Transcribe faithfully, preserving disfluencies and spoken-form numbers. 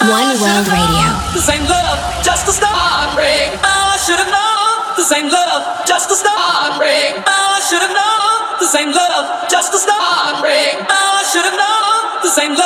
One World Radio. This ain't love, just a start break. I should've known. This ain't love, just a start break. I should've known. This ain't love, just a start break. I should've known. This ain't love.